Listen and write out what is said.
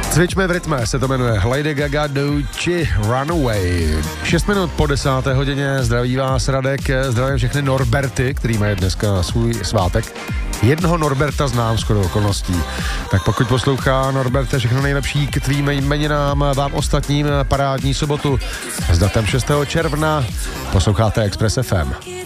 Cvičme v rytme se to jmenuje Lady Gaga Gucci Runaway. 6 minut po 10. hodině zdraví vás Radek, zdravím všechny Norberty, který mají dneska svůj svátek. Jednoho Norberta znám skoro okolností. Tak pokud poslouchá Norberte, všechno nejlepší k tvým jmeninám, vám ostatním parádní sobotu s datem 6. června. Posloucháte Express FM.